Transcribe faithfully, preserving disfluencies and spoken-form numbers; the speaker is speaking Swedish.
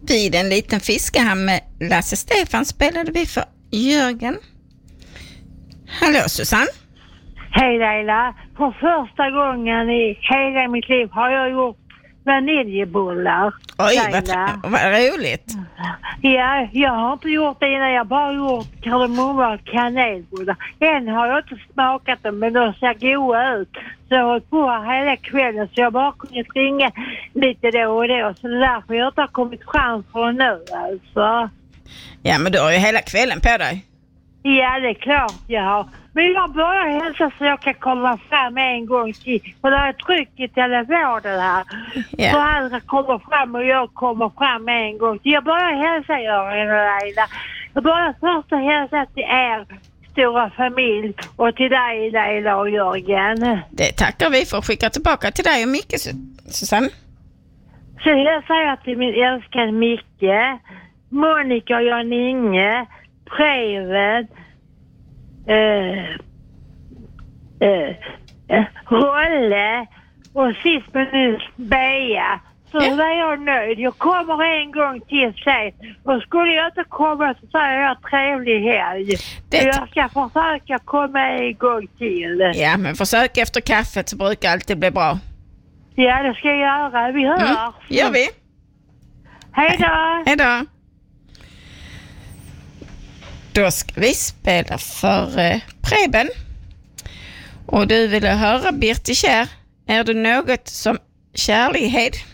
Vid en liten fiskehamn med Lasse Stefan spelade vi för Jörgen. Hallå Susanne. Hej Leila. För första gången i hela mitt liv har jag gjort vaniljebullar. Oj, vad, vad roligt. Ja, jag har inte gjort det innan. Jag har bara gjort kardemumma och kanelbullar. Än har jag inte smakat dem, men de ser goda ut. Så jag har hållit på här hela kvällen, så jag har bara kunnat ringa lite då och då. Så det är därför jag inte har kommit fram från nu alltså. Ja, men du har ju hela kvällen på dig. Ja, det är klart jag har. Men jag börjar hälsa så jag kan komma fram en gång till. För det är tryck i telefonen här. Yeah. Så andra kommer fram och jag kommer fram en gång till. Jag börjar hälsa Jörgen och Leila. Jag börjar först att hälsa till er stora familj och till dig Leila och Jörgen. Det tackar vi för att skicka tillbaka till dig och Micke, Susanne. Så jag säger till min älskade Micke, Monica och Jan-Inge, Preben, Uh, uh, uh, Rolle och sist men nu Bea. Så ja. Är jag nöjd. Jag kommer en gång till sig. Och skulle jag inte komma så säger jag trevlig helg. Det... Jag ska försöka komma en gång till. Ja, men försök efter kaffet så brukar alltid bli bra. Ja, det ska jag göra. Vi hörs. Mm, gör vi. Hej då. Hej då. Då ska vi spela för eh, Preben. Och du ville höra Birte Kjær. Är du något som kärlighet?